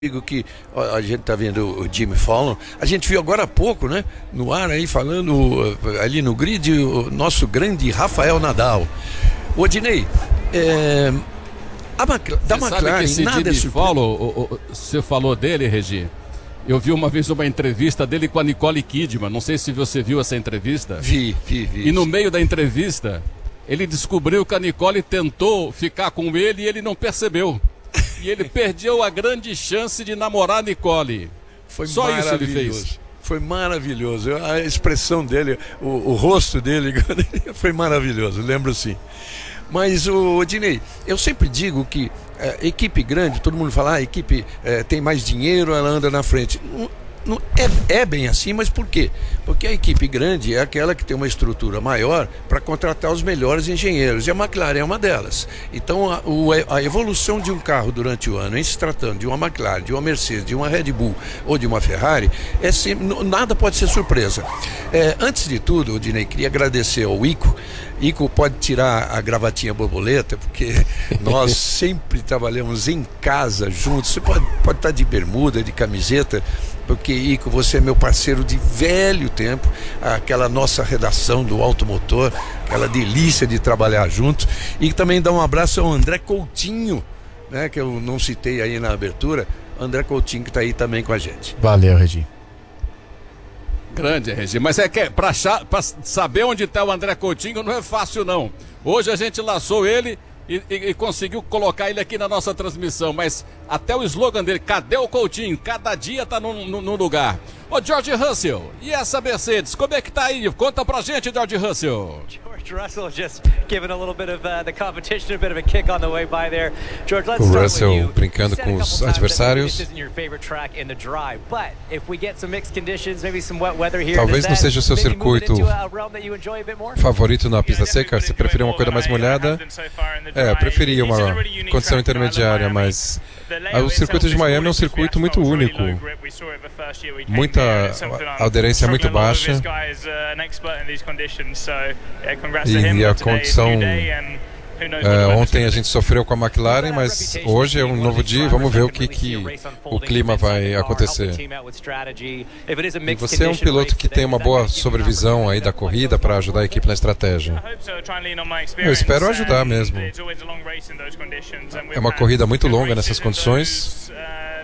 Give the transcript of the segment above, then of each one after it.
Digo que ó, a gente está vendo o Jimmy Fallon, a gente viu agora há pouco, né, no ar aí falando ali no grid, o nosso grande Rafael Nadal. O Odinei, da McLaren, sabe que esse nada Jimmy Fallon, você falou dele, Regi? Eu vi uma vez uma entrevista dele com a Nicole Kidman, não sei se você viu essa entrevista. Vi. E no meio da entrevista, ele descobriu que a Nicole tentou ficar com ele e ele não percebeu. E ele perdeu a grande chance de namorar a Nicole. Foi só isso ele fez. Foi maravilhoso. A expressão dele, o rosto dele, foi maravilhoso, lembro sim. Mas, Odinei, eu sempre digo que equipe grande, todo mundo fala, a equipe tem mais dinheiro, ela anda na frente. Não, é bem assim, mas por quê? Porque a equipe grande é aquela que tem uma estrutura maior para contratar os melhores engenheiros, e a McLaren é uma delas. Então a evolução de um carro durante o ano, em se tratando de uma McLaren, de uma Mercedes, de uma Red Bull ou de uma Ferrari, nada pode ser surpresa. Antes de tudo, Odinei, queria agradecer ao Ico. Ico pode tirar a gravatinha borboleta, porque nós sempre trabalhamos em casa juntos. Você pode estar de bermuda, de camiseta, porque, Ico, você é meu parceiro de velho tempo, aquela nossa redação do Automotor, aquela delícia de trabalhar junto. E também dar um abraço ao André Coutinho, né, que eu não citei aí na abertura. André Coutinho, que está aí também com a gente. Valeu, Regi. Grande, Regi, mas para saber onde está o André Coutinho não é fácil não. Hoje a gente laçou ele e conseguiu colocar ele aqui na nossa transmissão, mas até o slogan dele, cadê o Coutinho? Cada dia tá num lugar. Ô George Russell, e essa Mercedes, como é que tá aí? Conta pra gente, George Russell. George Russell just giving a little bit of the competition, a bit of a kick on the way by there. George, let's o start Russell with you. brincando com os adversários. Talvez não seja o seu circuito favorito na pista seca. Você preferia uma coisa mais molhada? Eu preferia uma condição intermediária, mas o circuito de Miami é um circuito muito único. Muita aderência muito baixa. E a condição... ontem a gente sofreu com a McLaren, mas hoje é um novo dia e vamos ver o que o clima vai acontecer. E você é um piloto que tem uma boa sobrevisão aí da corrida para ajudar a equipe na estratégia. Eu espero ajudar mesmo. É uma corrida muito longa nessas condições.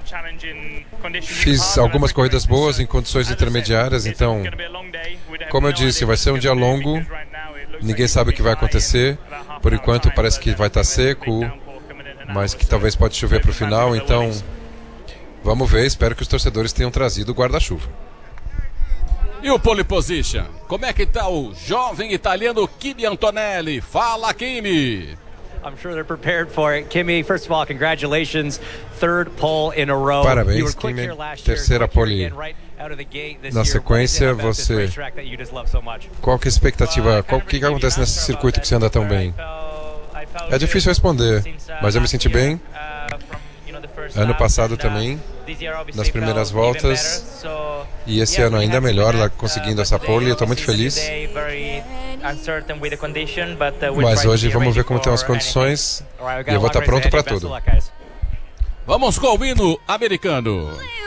Fiz algumas corridas boas em condições intermediárias, então, como eu disse, vai ser um dia longo. Ninguém sabe o que vai acontecer. Por enquanto parece que vai estar seco, mas que talvez pode chover para o final. Então, vamos ver. Espero que os torcedores tenham trazido o guarda-chuva. E o pole position? Como é que está o jovem italiano Kimi Antonelli? Fala, Kimi! I'm sure they're prepared for it. Kimi, first of all, congratulations. Third pole in a row. Parabéns, Kimi. Terceira pole na sequência. Você... Qual que é a expectativa? O que acontece nesse circuito que você anda tão bem? É difícil responder, mas eu me senti bem. Ano passado também, nas primeiras voltas. E esse ano ainda melhor, lá conseguindo essa pole. Eu estou muito feliz. Mas hoje vamos ver como estão as condições. E eu vou estar pronto para tudo. Vamos com o hino americano.